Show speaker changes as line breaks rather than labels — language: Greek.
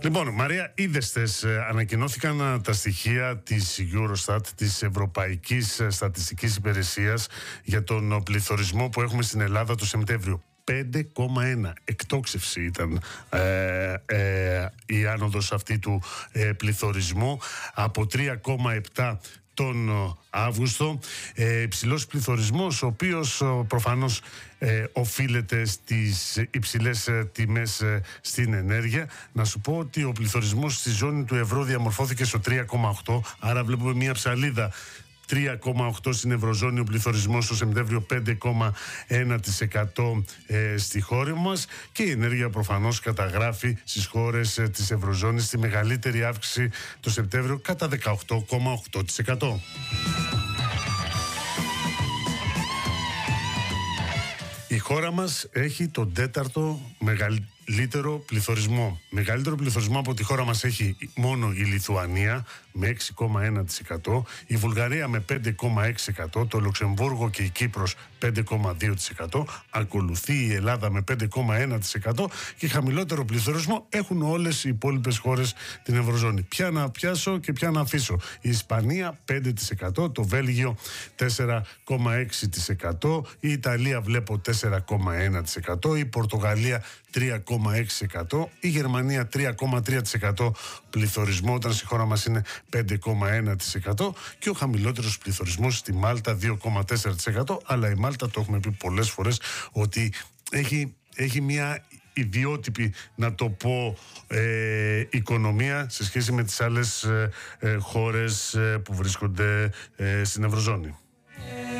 Λοιπόν, Μαρία, είδες ανακοινώθηκαν τα στοιχεία της Eurostat, της Ευρωπαϊκής Στατιστικής Υπηρεσίας, για τον πληθωρισμό που έχουμε στην Ελλάδα το Σεπτέμβριο. 5,1 εκτόξευση ήταν η άνοδος αυτή του πληθωρισμού, από 3,7 τον Αύγουστο. Υψηλός πληθωρισμός, ο οποίος προφανώς οφείλεται στις υψηλές τιμές στην ενέργεια. Να σου πω ότι ο πληθωρισμός στη ζώνη του ευρώ διαμορφώθηκε στο 3,8, άρα βλέπουμε μια ψαλίδα. 3,8 στην Ευρωζώνη, ο πληθωρισμός στο Σεπτέμβριο 5,1% στη χώρα μας, και η ενέργεια προφανώς καταγράφει στις χώρες της Ευρωζώνης τη μεγαλύτερη αύξηση το Σεπτέμβριο, κατά 18,8%. Η χώρα μας έχει τον τέταρτο μεγαλύτερο πληθωρισμό. Μεγαλύτερο πληθωρισμό από τη χώρα μας έχει μόνο η Λιθουανία με 6,1%, η Βουλγαρία με 5,6%, το Λουξεμβούργο και η Κύπρος 5,2%, ακολουθεί η Ελλάδα με 5,1% και χαμηλότερο πληθωρισμό έχουν όλες οι υπόλοιπες χώρες την Ευρωζώνη. Ποια να πιάσω και ποια να αφήσω? Η Ισπανία 5%, το Βέλγιο 4,6%, η Ιταλία βλέπω 4,1%, η Πορτογαλία 3,6%, η Γερμανία 3,3% πληθωρισμό, όταν στη χώρα μας είναι 5,1%, και ο χαμηλότερος πληθωρισμός στη Μάλτα 2,4%, αλλά η Μάλτα, το έχουμε πει πολλές φορές, ότι έχει μια ιδιότυπη, να το πω, οικονομία σε σχέση με τις άλλες χώρες που βρίσκονται στην Ευρωζώνη.